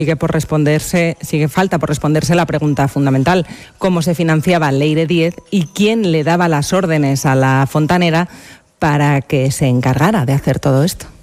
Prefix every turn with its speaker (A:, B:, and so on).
A: Sigue falta por responderse la pregunta fundamental: ¿cómo se financiaba Leire Díez y quién le daba las órdenes a la fontanera para que se encargara de hacer todo esto?